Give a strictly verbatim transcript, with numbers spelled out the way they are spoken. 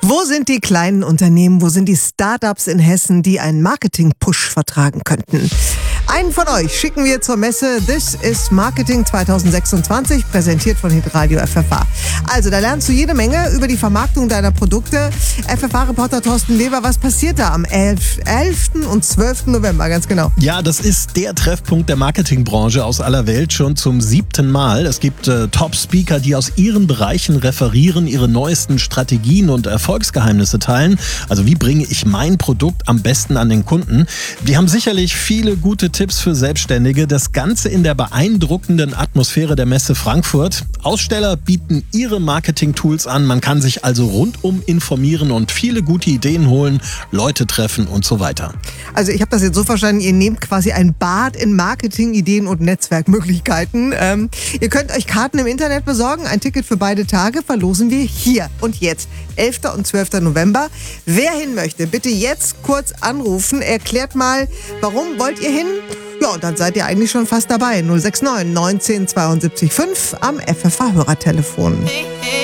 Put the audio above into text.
Wo sind die kleinen Unternehmen, wo sind die Startups in Hessen, die einen Marketing-Push vertragen könnten? Einen von euch schicken wir zur Messe This is Marketing zwanzig sechsundzwanzig, präsentiert von Hitradio F F A. Also, da lernst du jede Menge über die Vermarktung deiner Produkte. F F A-Reporter Thorsten Leber, was passiert da am elften und zwölften November, ganz genau? Ja, das ist der Treffpunkt der Marketingbranche aus aller Welt, schon zum siebten Mal. Es gibt äh, Top-Speaker, die aus ihren Bereichen referieren, ihre neuesten Strategien und Erfolgsgeheimnisse teilen. Also wie bringe ich mein Produkt am besten an den Kunden? Die haben sicherlich viele gute Tipps für Selbstständige. Das Ganze in der beeindruckenden Atmosphäre der Messe Frankfurt. Aussteller bieten ihre Marketing-Tools an. Man kann sich also rundum informieren und viele gute Ideen holen, Leute treffen und so weiter. Also ich habe das jetzt so verstanden, ihr nehmt quasi ein Bad in Marketing, Ideen und Netzwerkmöglichkeiten. Ähm, ihr könnt euch Karten im Internet besorgen. Ein Ticket für beide Tage verlosen wir hier und jetzt, elften und zwölften November. Wer hin möchte, bitte jetzt kurz anrufen. Erklärt mal, warum wollt ihr hin? Ja, und dann seid ihr eigentlich schon fast dabei. null sechs neun neunzehn zweiundsiebzig fünf am F F A-Hörertelefon.